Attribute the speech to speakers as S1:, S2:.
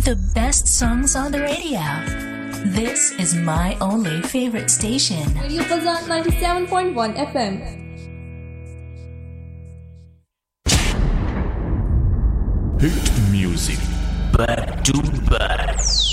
S1: The best songs on the radio. This is my only favorite station.
S2: Radio Fazan 97.1 FM.
S3: Hit music back to back.